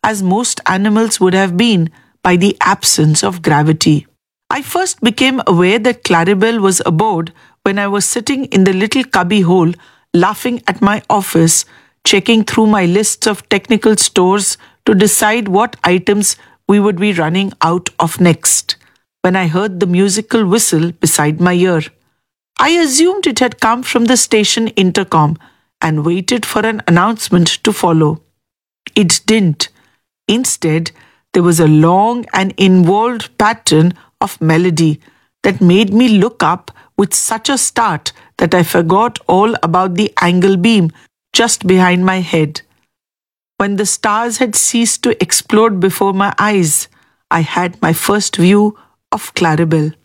as most animals would have been, by the absence of gravity. I first became aware that Claribel was aboard when I was sitting in the little cubby hole laughing at my office, checking through my lists of technical stores to decide what items we would be running out of next, when I heard the musical whistle beside my ear. I assumed it had come from the station intercom and waited for an announcement to follow. It didn't. Instead, there was a long and involved pattern of melody that made me look up with such a start that I forgot all about the angle beam just behind my head. When the stars had ceased to explode before my eyes, I had my first view of Claribel.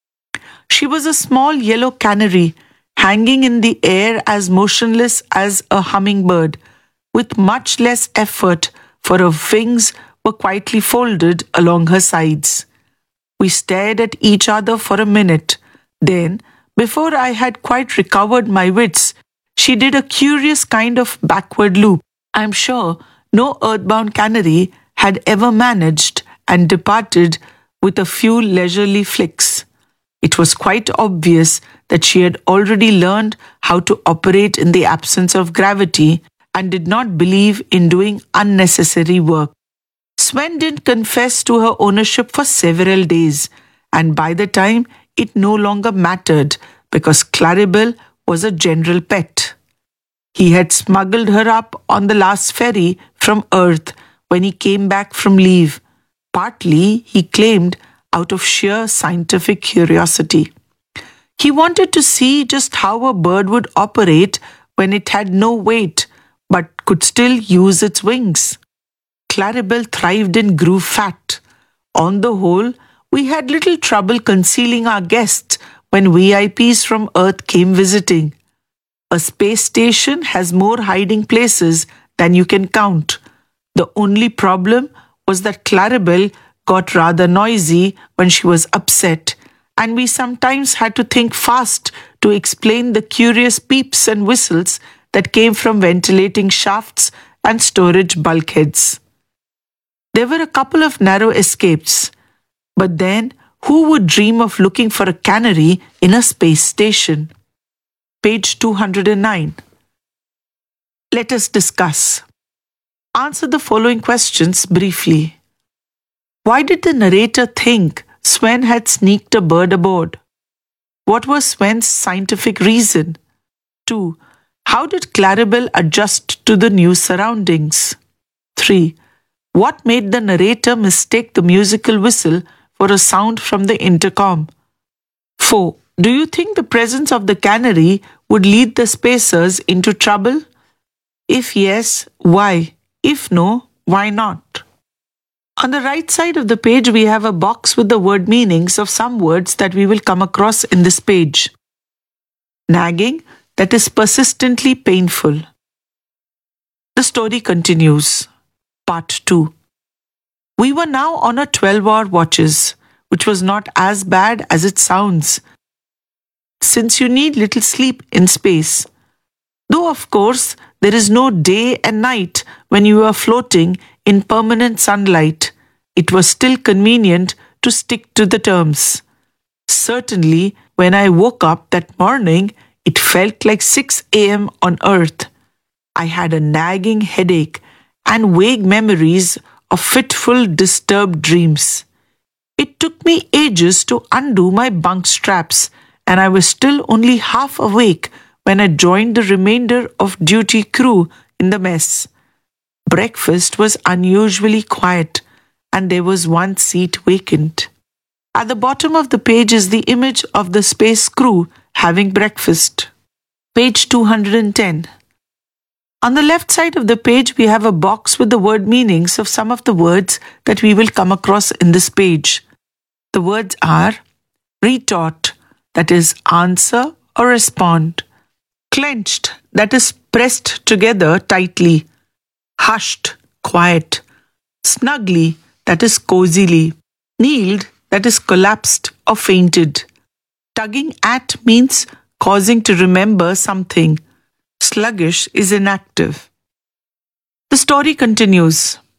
She was a small yellow canary hanging in the air as motionless as a hummingbird, with much less effort, for her wings were quietly folded along her sides. We stared at each other for a minute. Then, before I had quite recovered my wits, she did a curious kind of backward loop. I'm sure no earthbound canary had ever managed, and departed with a few leisurely flicks. It was quite obvious that she had already learned how to operate in the absence of gravity and did not believe in doing unnecessary work. Sven didn't confess to her ownership for several days, and by the time it no longer mattered because Claribel was a general pet. He had smuggled her up on the last ferry from Earth when he came back from leave, partly, he claimed, out of sheer scientific curiosity. He wanted to see just how a bird would operate when it had no weight but could still use its wings. Claribel thrived and grew fat. On the whole, we had little trouble concealing our guests when VIPs from Earth came visiting. A space station has more hiding places than you can count. The only problem was that Claribel got rather noisy when she was upset, and we sometimes had to think fast to explain the curious peeps and whistles that came from ventilating shafts and storage bulkheads. There were a couple of narrow escapes, but then who would dream of looking for a canary in a space station? Page 209. Let us discuss. Answer the following questions briefly. Why did the narrator think Sven had sneaked a bird aboard? What was Sven's scientific reason? 2. How did Claribel adjust to the new surroundings? 3. What made the narrator mistake the musical whistle for a sound from the intercom? 4. Do you think the presence of the canary would lead the spacers into trouble? If yes, why? If no, why not? On the right side of the page, we have a box with the word meanings of some words that we will come across in this page. Nagging, that is persistently painful. The story continues. Part 2. We were now on a 12-hour watches, which was not as bad as it sounds, since you need little sleep in space. Though, of course, there is no day and night when you are floating in permanent sunlight, it was still convenient to stick to the terms. Certainly, when I woke up that morning, it felt like 6 a.m. on Earth. I had a nagging headache and vague memories of fitful, disturbed dreams. It took me ages to undo my bunk straps, and I was still only half awake when I joined the remainder of duty crew in the mess. Breakfast was unusually quiet, and there was one seat vacant. At the bottom of the page is the image of the space crew having breakfast. Page 210. On the left side of the page, we have a box with the word meanings of some of the words that we will come across in this page. The words are retort, that is answer or respond. Clenched, that is pressed together tightly. Hushed, quiet. Snugly, that is cozily. Kneeled, that is collapsed or fainted. Tugging at means causing to remember something. Sluggish is inactive. The story continues.